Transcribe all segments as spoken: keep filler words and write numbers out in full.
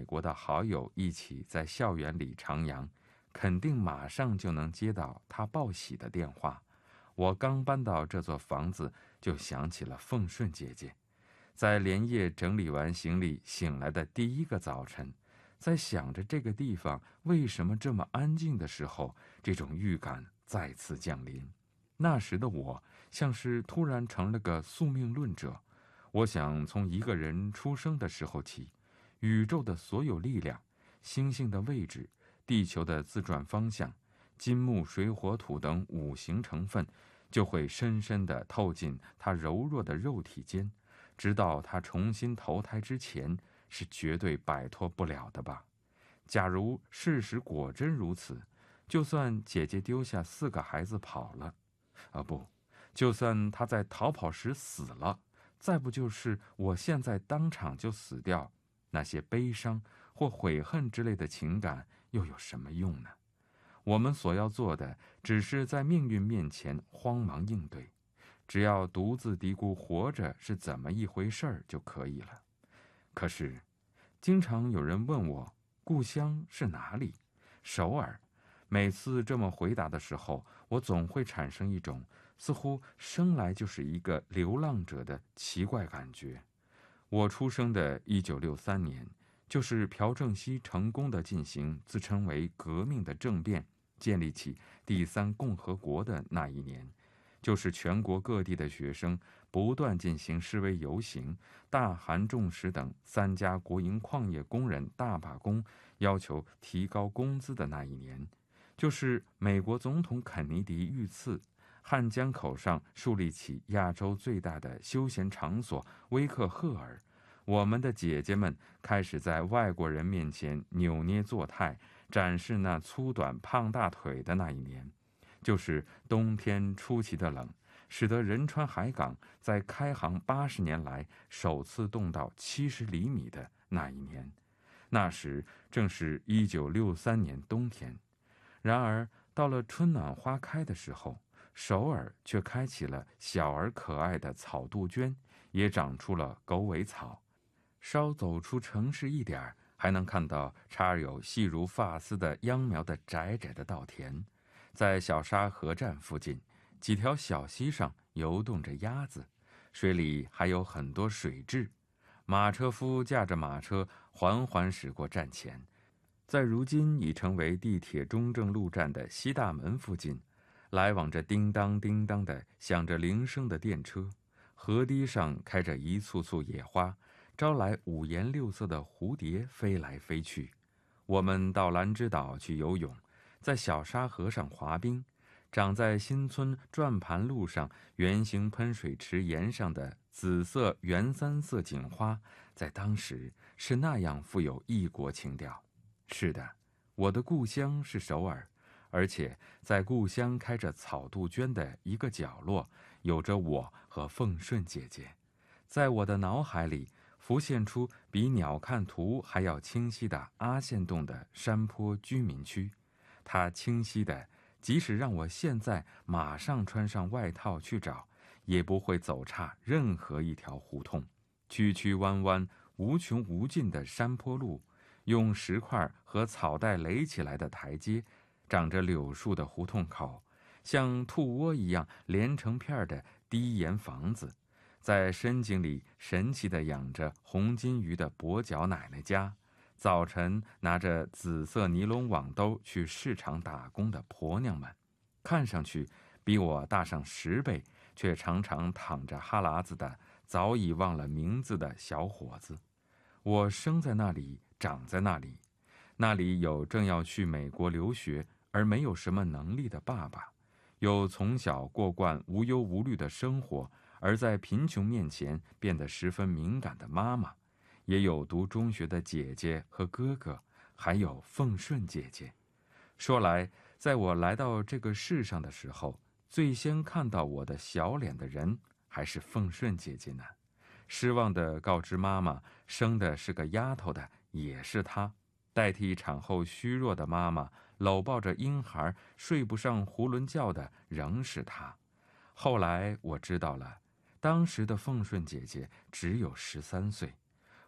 国的好友一起在校园里徜徉，肯定马上就能接到他报喜的电话。我刚搬到这座房子，就想起了凤顺姐姐。在连夜整理完行李醒来的第一个早晨，在想着这个地方为什么这么安静的时候，这种预感再次降临。那时的我像是突然成了个宿命论者，我想从一个人出生的时候起，宇宙的所有力量、星星的位置、地球的自转方向、金木水火土等五行成分，就会深深地透进他柔弱的肉体间，直到他重新投胎之前，是绝对摆脱不了的吧。假如事实果真如此，就算姐姐丢下四个孩子跑了，啊不，就算她在逃跑时死了，再不就是我现在当场就死掉，那些悲伤或悔恨之类的情感又有什么用呢？我们所要做的，只是在命运面前慌忙应对，只要独自嘀咕活着是怎么一回事儿就可以了。可是，经常有人问我，故乡是哪里？首尔。每次这么回答的时候，我总会产生一种似乎生来就是一个流浪者的奇怪感觉。我出生的一九六三年，就是朴正熙成功地进行自称为革命的政变，建立起第三共和国的那一年，就是全国各地的学生不断进行示威游行，大韩重实等三家国营矿业工人大罢工，要求提高工资的那一年，就是美国总统肯尼迪遇刺，汉江口上树立起亚洲最大的休闲场所威克赫尔，我们的姐姐们开始在外国人面前扭捏作态，展示那粗短胖大腿的那一年，就是冬天出奇的冷，使得仁川海港在开航八十年来首次冻到七十厘米的那一年。那时正是一九六三年冬天。然而到了春暖花开的时候，首尔却开启了小而可爱的草杜鹃，也长出了狗尾草。稍走出城市一点，还能看到插有细如发丝的秧苗的窄窄的稻田。在小沙河站附近，几条小溪上游动着鸭子，水里还有很多水蛭。马车夫驾着马车缓缓驶过站前。在如今已成为地铁中正路站的西大门附近，来往着叮当叮当的响着铃声的电车，河堤上开着一簇簇野花，招来五颜六色的蝴蝶飞来飞去。我们到兰芝岛去游泳，在小沙河上滑冰，长在新村转盘路上圆形喷水池沿上的紫色原三色锦花，在当时是那样富有异国情调。是的，我的故乡是首尔，而且在故乡开着草杜鹃的一个角落，有着我和凤顺姐姐。在我的脑海里浮现出比鸟瞰图还要清晰的阿线洞的山坡居民区，它清晰的即使让我现在马上穿上外套去找，也不会走差任何一条胡同。曲曲弯弯无穷无尽的山坡路，用石块和草带垒起来的台阶，长着柳树的胡同口，像兔窝一样连成片的低檐房子，在深井里神奇地养着红金鱼的跛脚奶奶家，早晨拿着紫色尼龙网兜去市场打工的婆娘们，看上去比我大上十倍，却常常淌着哈喇子的早已忘了名字的小伙子。我生在那里，长在那里，那里有正要去美国留学而没有什么能力的爸爸，有从小过惯无忧无虑的生活而在贫穷面前变得十分敏感的妈妈，也有读中学的姐姐和哥哥，还有凤顺姐姐。说来，在我来到这个世上的时候，最先看到我的小脸的人还是凤顺姐姐呢。失望地告知妈妈，生的是个丫头的也是她，代替产后虚弱的妈妈搂抱着婴孩睡不上囫囵觉的仍是她。后来我知道了，当时的凤顺姐姐只有十三岁。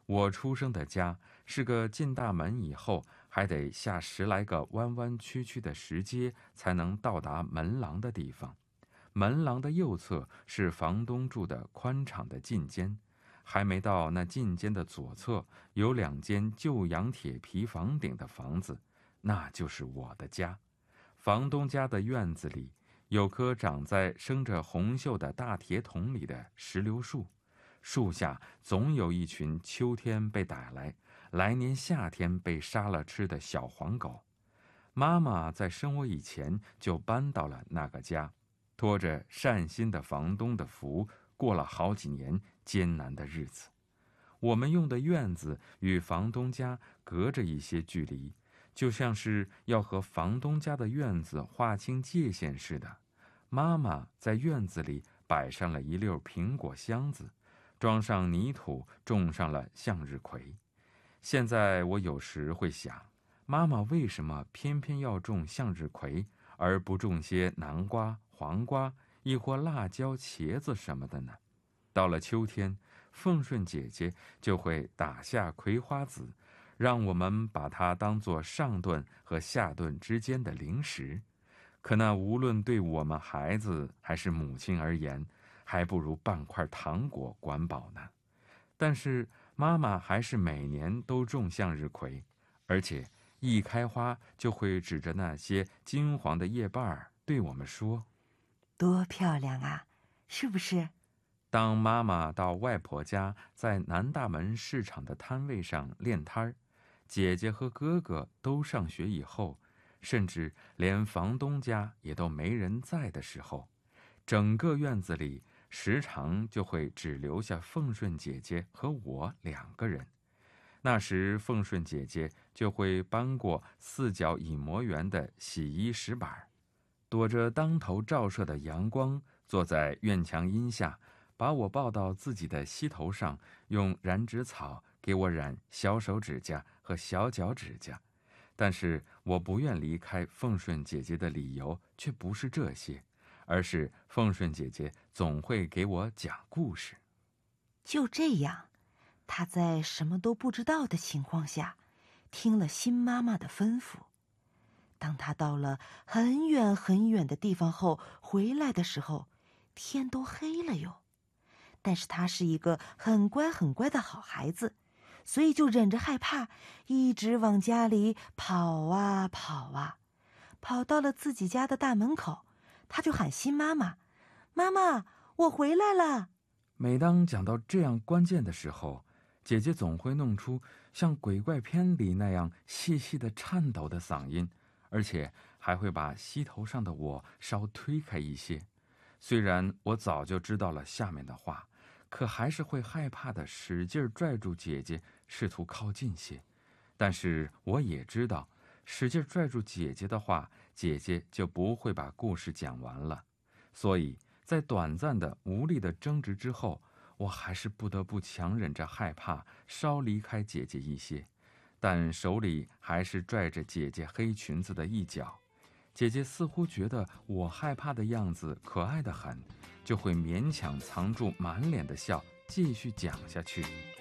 我出生的家是个进大门以后还得下十来个弯弯曲曲的石阶才能到达门廊的地方。门廊的右侧是房东住的宽敞的进间，还没到那进间的左侧有两间旧洋铁皮房顶的房子，那就是我的家。房东家的院子里有棵长在生着红锈的大铁桶里的石榴树，树下总有一群秋天被逮来，来年夏天被杀了吃的小黄狗。妈妈在生我以前就搬到了那个家，拖着善心的房东的福，过了好几年艰难的日子。我们用的院子与房东家隔着一些距离，就像是要和房东家的院子划清界限似的。妈妈在院子里摆上了一溜苹果箱子，装上泥土，种上了向日葵。现在我有时会想，妈妈为什么偏偏要种向日葵，而不种些南瓜、黄瓜，亦或辣椒、茄子什么的呢？到了秋天，凤顺姐姐就会打下葵花籽，让我们把它当作上顿和下顿之间的零食。可那无论对我们孩子还是母亲而言，还不如半块糖果管饱呢。但是妈妈还是每年都种向日葵，而且一开花就会指着那些金黄的叶瓣儿对我们说：“ 多漂亮啊，是不是？” 当妈妈到外婆家在南大门市场的摊位上练摊儿，姐姐和哥哥都上学以后，甚至连房东家也都没人在的时候，整个院子里时常就会只留下凤顺姐姐和我两个人。那时凤顺姐姐就会搬过四角隐模园的洗衣石板，躲着当头照射的阳光，坐在院墙荫下，把我抱到自己的膝头上，用染指草给我染小手指甲和小脚指甲。但是我不愿离开凤顺姐姐的理由却不是这些，而是凤顺姐姐总会给我讲故事。 就这样，她在什么都不知道的情况下，听了新妈妈的吩咐。当她到了很远很远的地方后回来的时候，天都黑了哟。但是她是一个很乖很乖的好孩子，所以就忍着害怕，一直往家里跑啊跑啊。跑到了自己家的大门口，她就喊新妈妈：“妈妈，我回来了。” 每当讲到这样关键的时候，姐姐总会弄出像鬼怪片里那样细细的颤抖的嗓音，而且还会把膝头上的我稍推开一些。虽然我早就知道了下面的话，可还是会害怕的使劲拽住姐姐，试图靠近些。但是我也知道，使劲拽住姐姐的话，姐姐就不会把故事讲完了。所以在短暂的无力的争执之后，我还是不得不强忍着害怕，稍离开姐姐一些，但手里还是拽着姐姐黑裙子的一角。姐姐似乎觉得我害怕的样子可爱得很，就会勉强藏住满脸的笑，继续讲下去。